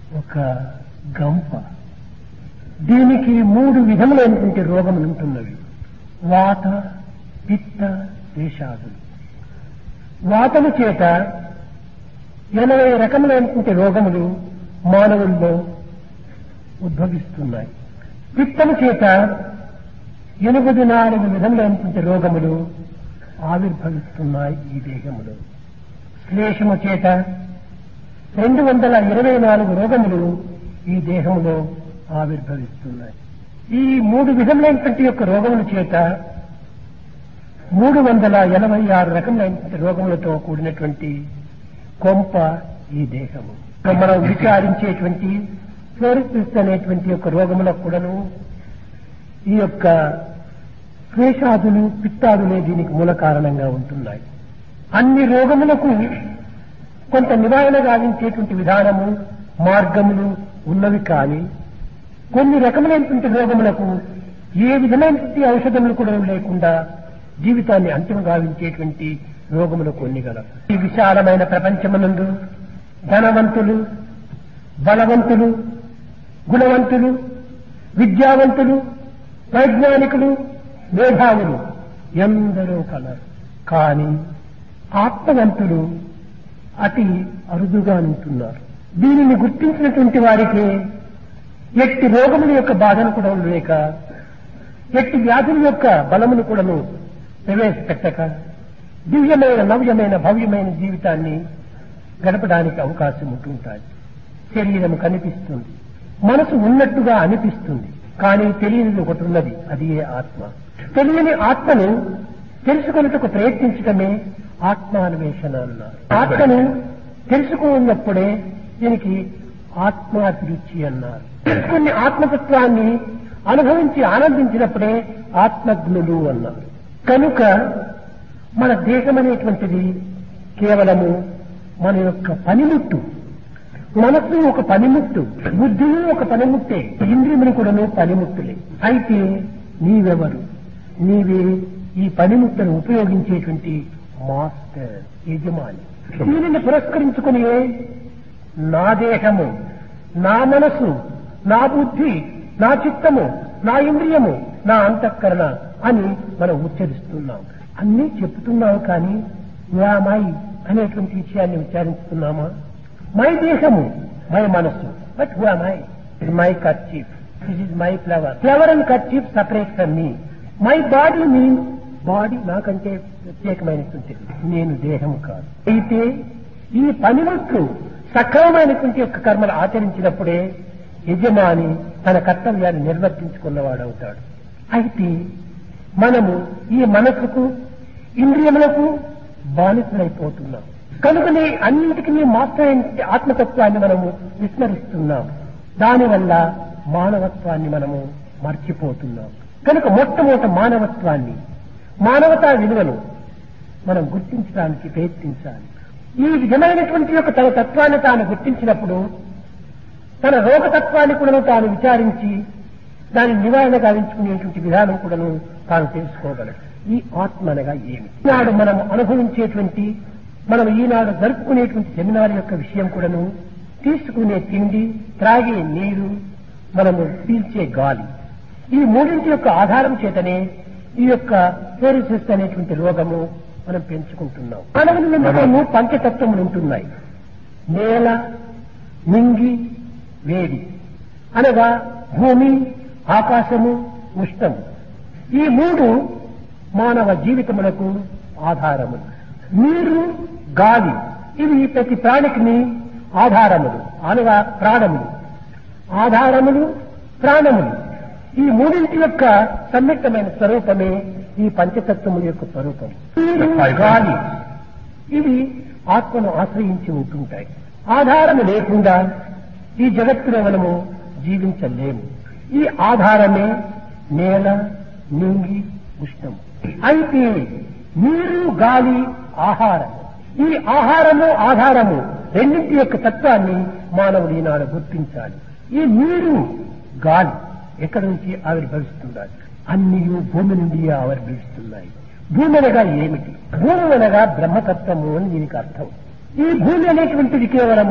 ఒక గంప. దీనికి 3 విధములైనటువంటి రోగములు ఉంటున్నవి. వాత, పిత్త, వేషాదులు. వాతము చేత 80 రకములైనటువంటి రోగములు మానవుల్లో ఉద్భవిస్తున్నాయి. పిత్తము చేత 84 విధములైనటువంటి రోగములు ఆవిర్భవిస్తున్నాయి ఈ దేహములో. శ్లేషము చేత 224 రోగములు ఈ దేహములో ఆవిర్భవిస్తున్నాయి. ఈ 3 విధములైనటువంటి యొక్క రోగముల చేత 386 రకములైనటువంటి రోగములతో కూడినటువంటి కొంప ఈ దేహము. మనం విచారించేటువంటి ఫ్లోరిసిస్ అనేటువంటి యొక్క రోగములకు కూడాను ఈ యొక్క క్లేశాదులు, పిత్తాదులే దీనికి మూల కారణంగా ఉంటున్నాయి. అన్ని రోగములకు కొంత నివారణ గావించేటువంటి విధానము, మార్గములు ఉన్నవి. కానీ కొన్ని రకములైనటువంటి రోగములకు ఏ విధమైనటువంటి ఔషధములు కూడా లేకుండా జీవితాన్ని అంతిమ గావించేటువంటి రోగములు కొన్ని గలవు. ఈ విశాలమైన ప్రపంచమునందు ధనవంతులు, బలవంతులు, గుణవంతులు, విద్యావంతులు, వైజ్ఞానికులు, మేధావులు ఎందరో కలరు. కానీ ఆత్మవంతులు అతి అరుదుగా ఉంటున్నారు. దీనిని గుర్తించినటువంటి వారికి ఎట్టి రోగముల యొక్క బాధను కూడా లేక, ఎట్టి వ్యాధుల యొక్క బలమును కూడాను ప్రవేశపెట్టక దివ్యమైన, నవ్యమైన, భవ్యమైన జీవితాన్ని గడపడానికి అవకాశం ఉంటుంటాయి. శరీరము కనిపిస్తుంది, మనసు ఉన్నట్టుగా అనిపిస్తుంది. కానీ తెలియనిది ఒకటి ఉన్నది, అది ఏ ఆత్మ. తెలియని ఆత్మను తెలుసుకొనుటకు ప్రయత్నించడమే ఆత్మాన్వేషణ అన్నారు. ఆత్మను తెలుసుకున్నప్పుడే దీనికి ఆత్మాభిరుచి అన్నారు. తెలుసుకుని ఆత్మతత్వాన్ని అనుభవించి ఆనందించినప్పుడే ఆత్మజ్ఞులు అన్నారు. కనుక మన దేశం అనేటువంటిది కేవలము మన యొక్క పనిముట్టు. మనస్సు ఒక పనిముట్టు, బుద్ధి ఒక పనిముట్టే, ఇంద్రియములు కూడాను పనిముట్టులే. అయితే నీవెవరు? నీవే ఈ పనిముట్టును ఉపయోగించేటువంటి మాస్టర్, యజమాని. దీనిని పురస్కరించుకుని నా దేహము, నా మనసు, నా బుద్ధి, నా చిత్తము, నా ఇంద్రియము, నా అంతఃకరణ అని మనం ఉచ్చరిస్తున్నాం. అన్నీ చెప్తున్నావు. కానీ మై అనేటువంటి విషయాన్ని విచారిస్తున్నామా? మై దేహము, మై మనస్సు. But who am I? My kerchief, this is my flower. Flower and kerchief separate from me. My body means body నాకంటే ప్రత్యేకమైనటువంటిది, నేను దేహము కాదు. అయితే ఈ పనిముట్లు సక్రమమైనటువంటి యొక్క కర్మలు ఆచరించినప్పుడే యజమాని తన కర్తవ్యాన్ని నిర్వర్తించుకున్నవాడవుతాడు. అయితే మనము ఈ మనసుకు, ఇంద్రియములకు బానిసలైపోతున్నాం. కనుకనే అన్నింటికీ మాస్టర్ ఆత్మతత్వాన్ని మనము విస్మరిస్తున్నాం. దానివల్ల మానవత్వాన్ని మనము మర్చిపోతున్నాం. కనుక మొట్టమొదట మానవత్వాన్ని, మానవతా విలువను మనం గుర్తించడానికి ప్రయత్నించాలి. ఈ విధమైనటువంటి యొక్క తన తత్వాన్ని తాను గుర్తించినప్పుడు తన రోగతత్వాన్ని కూడా తాను విచారించి దాని నివారణ గావించుకునేటువంటి విధానం కూడాను తాను తెలుసుకోగలడు. ఈ ఆత్మ అనగా ఏమి? ఈనాడు మనం అనుభవించేటువంటి, మనం ఈనాడు జరుపుకునేటువంటి సెమినార్ యొక్క విషయం కూడాను తీసుకునే తిండి, త్రాగే నీరు, మనము పీల్చే గాలి, ఈ మూడింటి యొక్క ఆధారం చేతనే ఈ యొక్క ఫ్లోరిసిస్ అనేటువంటి రోగము మనం పెంచుకుంటున్నాం. మానవులు పంచతత్వములు ఉంటున్నాయి. నేల, నింగి, వేడి అనగా భూమి, ఆకాశము, ఉష్ణము. ఈ 3 మానవ జీవితములకు ఆధారములు. నీరు, గాలి ఇవి ప్రతి ప్రాణికి ఆధారములు అనగా ప్రాణములు. ఆధారములు, ప్రాణములు ఈ మూడింటి యొక్క సమ్మిళితమైన స్వరూపమే ఈ పంచతత్వముల యొక్క స్వరూపం. నీరు, గాలి ఇవి ఆత్మను ఆశ్రయించి ఉంటుంటాయి. ఆధారము లేకుండా ఈ జగత్తులో మనము జీవించలేము. ఈ ఆధారమే నేల, నింగి, ఉష్ణము. అయితే నీరు, గాలి ఆహారం. ఈ ఆహారము, ఆధారము రెండింటి యొక్క తత్వాన్ని మానవుడు ఈనాడు గుర్తించాలి. ఈ నీరు, గాలి ఎక్కడి నుంచి ఆవిర్భవిస్తున్నాయి? అన్నీ భూమి నుండి ఆవిర్భవిస్తున్నాయి. భూమి అనగా ఏమిటి? భూమి అనగా బ్రహ్మతత్వము అని దీనికి అర్థం. ఈ భూమి అనేటువంటిది కేవలం